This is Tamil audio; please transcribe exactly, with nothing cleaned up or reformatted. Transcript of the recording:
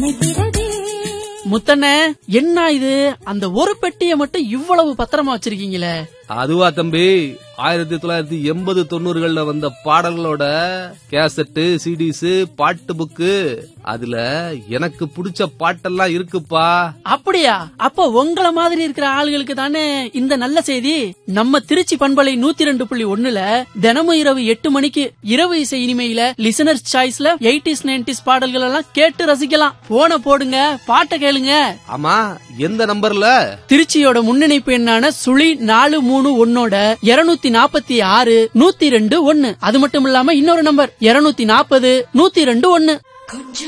முத்தண்ணே, என்ன இது? அந்த ஒரு பெட்டியை மட்டும் இவ்வளவு பத்திரமா வச்சிருக்கீங்களே? அதுவா தம்பி, ஆயிரத்தி தொள்ளாயிரத்தி எண்பது தொண்ணூறுகள்ல வந்த பாடல்களோட கேசட்டு, சிடிஸ், பாட்டு புக்கு, அதுல எனக்கு பிடிச்ச பாட்டெல்லாம் இருக்குப்பா. அப்படியா? அப்ப உங்கள மாதிரி இருக்கிற ஆளுகளுக்கு தானே இந்த நல்ல செய்தி. நம்ம திருச்சி பண்பலை நூத்தி ரெண்டு புள்ளி ஒண்ணுல தினமும் இரவு எட்டு மணிக்கு இரவு இசை இனிமையில லிசனர்ஸ் சாய்ஸ்ல எயிட்டிஸ் நைன்டிஸ் பாடல்கள் எல்லாம் கேட்டு ரசிக்கலாம். போன போடுங்க, பாட்டை கேளுங்க. ஆமா, எந்த நம்பர்ல? திருச்சியோட முன்னிணைப்பு எண்ணான சுழி நாலு மூணு ஒன்னோட இருநூத்தி நாப்பத்தி ஆறு நூத்தி ரெண்டு ஒன்னு. அது மட்டும் இல்லாம இன்னொரு நம்பர் இருநூத்தி நாப்பது நூத்தி ரெண்டு ஒன்னு.